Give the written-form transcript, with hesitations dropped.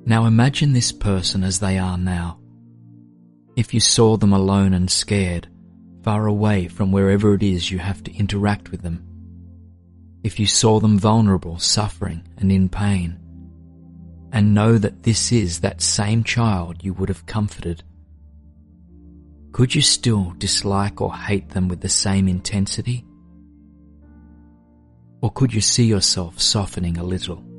Now imagine this person as they are now. If you saw them alone and scared, far away from wherever it is you have to interact with them. If you saw them vulnerable, suffering and in pain, and know that this is that same child you would have comforted, could you still dislike or hate them with the same intensity? Or could you see yourself softening a little?